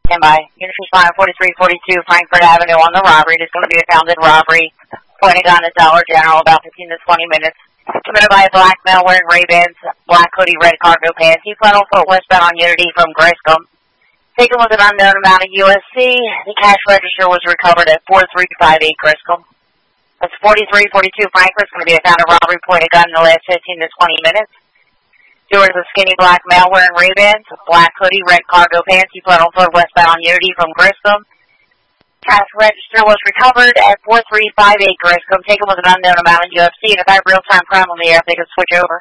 Stand by. Unit 4342 Frankfurt Avenue on the robbery. It is going to be a founded robbery. Pointing on a Dollar General, about 15 to 20 minutes. Committed by a black male wearing Ray-Bans, black hoodie, red cargo pants. He fled on foot westbound on Unity from Griscom. Taken with an unknown amount of USC. The cash register was recovered at 4358 Griscom. That's 4342 Frankfurt. It's going to be a founded robbery. Pointed gun in the last 15 to 20 minutes. Doer is a skinny black male wearing Ray-Bans, black hoodie, red cargo pants. He fled on foot westbound on Unity from Griscom. Cash register was recovered at 4358 Griscom, taken with an unknown amount of UFC. And if I have real-time crime on the air, they can switch over.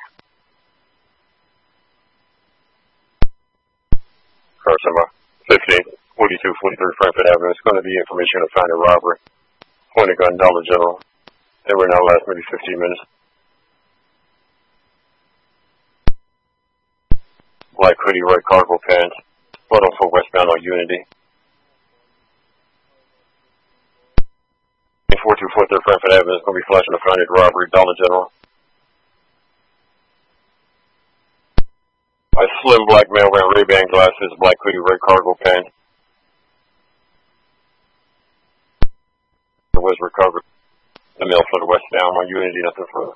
Car number 154243 Frankfurt Avenue. It's going to be information to find a robbery. Pointed gun, Dollar General. They will now last maybe 15 minutes. Black hoodie, red cargo pants. Fled on foot westbound on Unity. 4243 Frankfurt Avenue is going to be flashing a founded robbery, Dollar General. A slim black male wearing Ray-Ban glasses, black hoodie, red cargo pants. It was recovered. The male fled westbound on Unity, nothing further.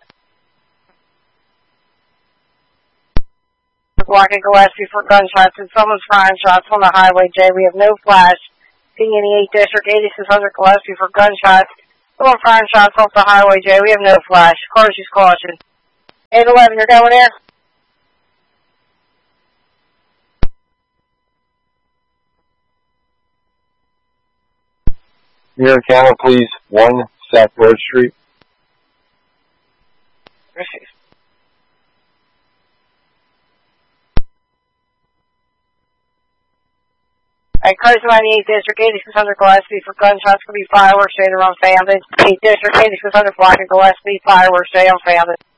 Blocking Gillespie for gunshots and someone's firing shots on the highway, J. We have no flash. Being in the 8th District, 8600 Gillespie for gunshots. Someone firing shots off the highway, J. We have no flash. Cars use caution. 811, you're going there? Near camera, please. 1 South Broad Street. Received. Alright, cars around the 8th District, 8600 Gillespie for gunshots. Could be fireworks, stay around Family. 8th District, 8600 blocking Gillespie, fireworks, stay on Family.